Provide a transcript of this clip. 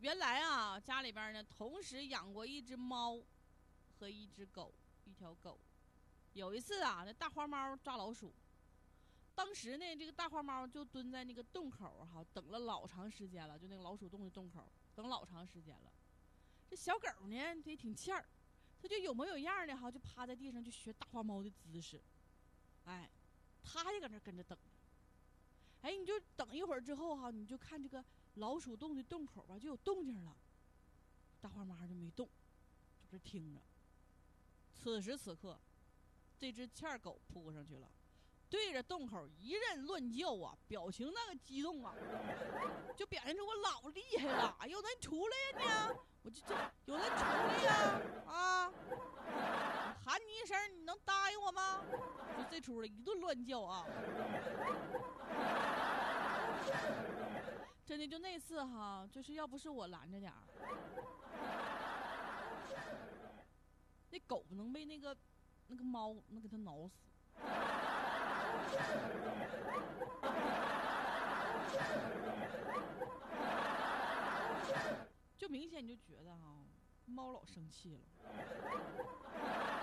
原来啊，家里边呢同时养过一只猫和一只狗，一条狗。有一次啊，那大花猫抓老鼠，当时呢，这个大花猫就蹲在那个洞口哈，等了老长时间了，就那个老鼠洞的洞口等老长时间了。这小狗呢，它也挺欠儿，它就有模有样的哈，就趴在地上就学大花猫的姿势。哎，它也搁那跟着等着。哎，你就等一会儿之后哈，你就看这个老鼠洞的洞口吧，就有动静了。大花猫就没动，就这听着。此时此刻，这只欠狗扑上去了，对着洞口一阵乱叫啊，表情那个激动啊，就表现出我老厉害了，有人出来呀你，我就有人出来呀啊！喊你一声，你能答应我吗？就这出了一顿乱叫啊！真的就那次哈，就是要不是我拦着点儿，那狗能被那个猫能给它挠死。就明显你就觉得哈，猫老生气了。